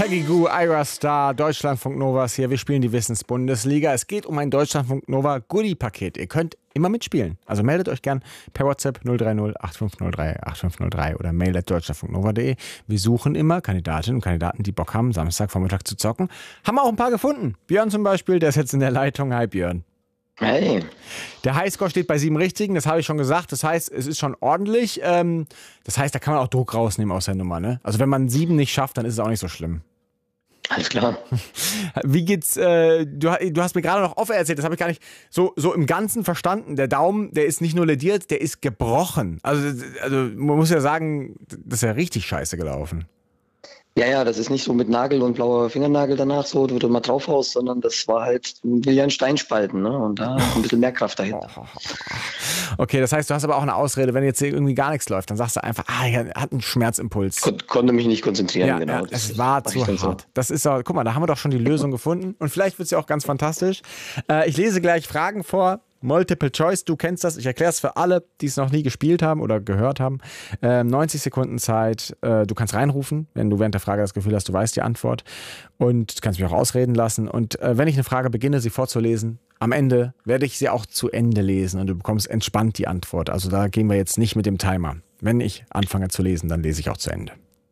Peggy Gou, Ira Star, Deutschlandfunk Novas hier. Wir spielen die Wissensbundesliga. Es geht um ein Deutschlandfunk Nova Goodie-Paket. Ihr könnt immer mitspielen. Also meldet euch gern per WhatsApp 030 8503 8503 oder mail@deutschlandfunknova.de. Wir suchen immer Kandidatinnen und Kandidaten, die Bock haben, Samstagvormittag zu zocken. Haben wir auch ein paar gefunden. Björn zum Beispiel, der ist jetzt in der Leitung. Hi Björn. Hey. Der Highscore steht bei 7 Richtigen, das habe ich schon gesagt. Das heißt, es ist schon ordentlich. Das heißt, da kann man auch Druck rausnehmen aus der Nummer, ne? Also wenn man 7 nicht schafft, dann ist es auch nicht so schlimm. Alles klar. Wie geht's? Du hast mir gerade noch offen erzählt, das habe ich gar nicht so im Ganzen verstanden. Der Daumen, der ist nicht nur lediert, der ist gebrochen. Also man muss ja sagen, das ist ja richtig scheiße gelaufen. Ja, das ist nicht so mit Nagel und blauer Fingernagel danach so, wo du mal drauf haust, sondern das war halt, will ja einen Stein spalten, ne? Und da ist ein bisschen mehr Kraft dahinter. Okay, das heißt, du hast aber auch eine Ausrede, wenn jetzt hier irgendwie gar nichts läuft, dann sagst du einfach, er hat einen Schmerzimpuls. Konnte mich nicht konzentrieren, ja, genau. Ja, es war zu hart. So. Das ist auch, guck mal, da haben wir doch schon die Lösung gefunden und vielleicht wird es ja auch ganz fantastisch. Ich lese gleich Fragen vor. Multiple Choice, du kennst das. Ich erkläre es für alle, die es noch nie gespielt haben oder gehört haben. 90 Sekunden Zeit. Du kannst reinrufen, wenn du während der Frage das Gefühl hast, du weißt die Antwort. Und du kannst mich auch ausreden lassen. Und wenn ich eine Frage beginne, sie vorzulesen, am Ende werde ich sie auch zu Ende lesen und du bekommst entspannt die Antwort. Also da gehen wir jetzt nicht mit dem Timer. Wenn ich anfange zu lesen, dann lese ich auch zu Ende.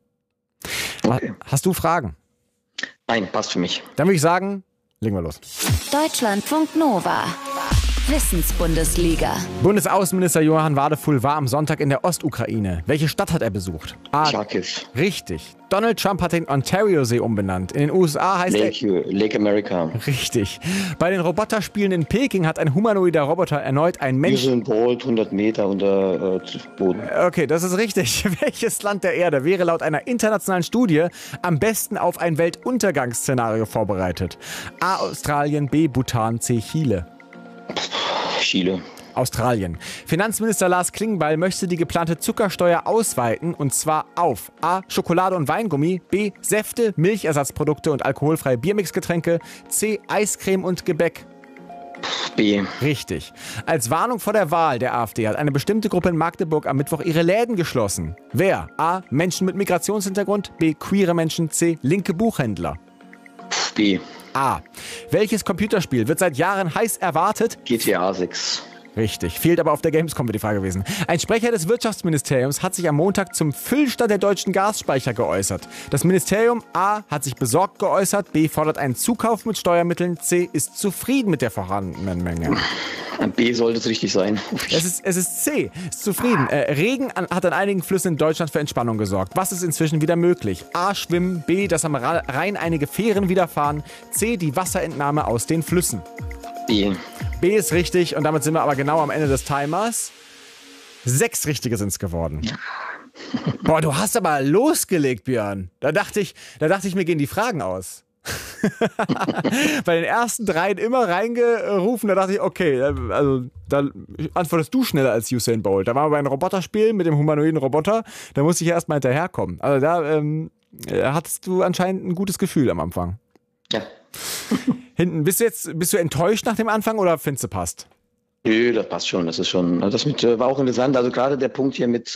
Okay. Hast du Fragen? Nein, passt für mich. Dann würde ich sagen, legen wir los. Deutschlandfunk Nova. Wissensbundesliga. Bundesaußenminister Johann Wadefuhl war am Sonntag in der Ostukraine. Welche Stadt hat er besucht? Charkiw. Richtig. Donald Trump hat den Ontario-See umbenannt. In den USA heißt Lake America. Richtig. Bei den Roboterspielen in Peking hat ein humanoider Roboter erneut einen Menschen... Usain Bolt 100 Meter unter Boden. Okay, das ist richtig. Welches Land der Erde wäre laut einer internationalen Studie am besten auf ein Weltuntergangsszenario vorbereitet? A. Australien, B. Bhutan, C. Chile. Chile. Australien. Finanzminister Lars Klingbeil möchte die geplante Zuckersteuer ausweiten und zwar auf A. Schokolade und Weingummi, B. Säfte, Milchersatzprodukte und alkoholfreie Biermixgetränke, C. Eiscreme und Gebäck. B. Richtig. Als Warnung vor der Wahl der AfD hat eine bestimmte Gruppe in Magdeburg am Mittwoch ihre Läden geschlossen. Wer? A. Menschen mit Migrationshintergrund, B. Queere Menschen, C. Linke Buchhändler. B. A. Welches Computerspiel wird seit Jahren heiß erwartet? GTA 6. Richtig. Fehlt aber auf der Gamescom, wird die Frage gewesen. Ein Sprecher des Wirtschaftsministeriums hat sich am Montag zum Füllstand der deutschen Gasspeicher geäußert. Das Ministerium A. hat sich besorgt geäußert, B. fordert einen Zukauf mit Steuermitteln, C. ist zufrieden mit der vorhandenen Menge. B sollte es richtig sein. Es ist C. Ist zufrieden. Regen hat an einigen Flüssen in Deutschland für Entspannung gesorgt. Was ist inzwischen wieder möglich? A. Schwimmen, B. dass am Rhein einige Fähren wieder fahren, C. die Wasserentnahme aus den Flüssen. B. B ist richtig und damit sind wir aber genau am Ende des Timers. 6 Richtige sind es geworden. Boah, du hast aber losgelegt, Björn. Da dachte ich, mir gehen die Fragen aus. Bei den ersten 3 immer reingerufen, da dachte ich, okay, also da antwortest du schneller als Usain Bolt. Da waren wir bei einem Roboterspiel mit dem humanoiden Roboter, da musste ich ja erstmal hinterherkommen. Also da hattest du anscheinend ein gutes Gefühl am Anfang. Ja. Hinten, bist du enttäuscht nach dem Anfang oder findest du passt? Nö, das passt schon. Das ist schon, das war auch interessant. Also gerade der Punkt hier mit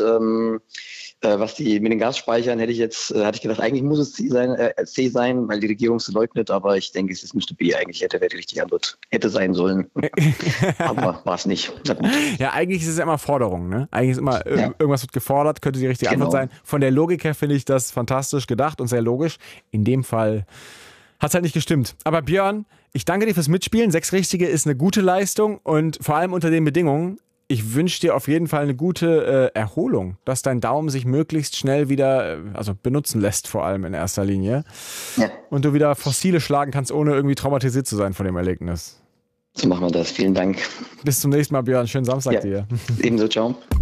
mit den Gasspeichern hatte ich gedacht, eigentlich muss es C sein, weil die Regierung es leugnet, aber ich denke, es müsste B eigentlich wäre die richtige Antwort. Hätte sein sollen. Aber war es nicht. Ja, eigentlich ist es ja immer Forderung, ne? Eigentlich ist immer, irgendwas wird gefordert, könnte die richtige Antwort sein. Von der Logik her finde ich das fantastisch gedacht und sehr logisch. In dem Fall hat es halt nicht gestimmt. Aber Björn, ich danke dir fürs Mitspielen. 6 Richtige ist eine gute Leistung und vor allem unter den Bedingungen. Ich wünsche dir auf jeden Fall eine gute Erholung, dass dein Daumen sich möglichst schnell wieder benutzen lässt, vor allem in erster Linie. Ja. Und du wieder Fossile schlagen kannst, ohne irgendwie traumatisiert zu sein von dem Erlebnis. So machen wir das. Vielen Dank. Bis zum nächsten Mal, Björn. Schönen Samstag dir. Ebenso, ciao.